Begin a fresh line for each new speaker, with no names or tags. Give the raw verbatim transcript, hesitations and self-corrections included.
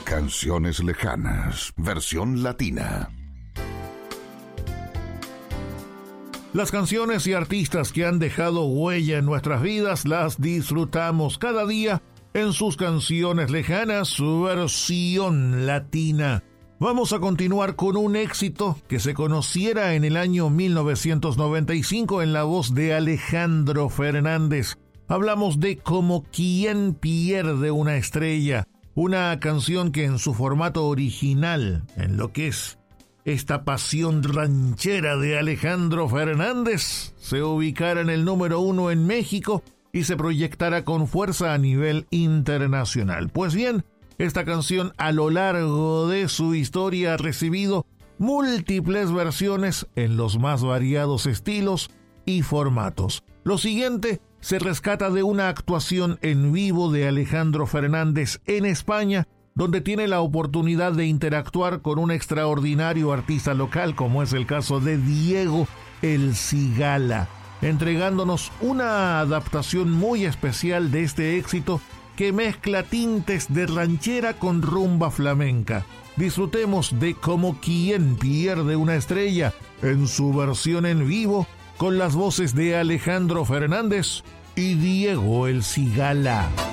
Canciones lejanas, versión latina.
Las canciones y artistas que han dejado huella en nuestras vidas las disfrutamos cada día en sus canciones lejanas, su versión latina. Vamos a continuar con un éxito que se conociera en el año mil novecientos noventa y cinco en la voz de Alejandro Fernández. Hablamos de Como quien pierde una estrella, una canción que en su formato original, en lo que es esta pasión ranchera de Alejandro Fernández, se ubicara en el número uno en México y se proyectara con fuerza a nivel internacional. Pues bien, esta canción a lo largo de su historia ha recibido múltiples versiones en los más variados estilos y formatos. Lo siguiente se rescata de una actuación en vivo de Alejandro Fernández en España, donde tiene la oportunidad de interactuar con un extraordinario artista local, como es el caso de Diego El Cigala, entregándonos una adaptación muy especial de este éxito que mezcla tintes de ranchera con rumba flamenca. Disfrutemos de Como quien pierde una estrella en su versión en vivo, con las voces de Alejandro Fernández y Diego El Cigala.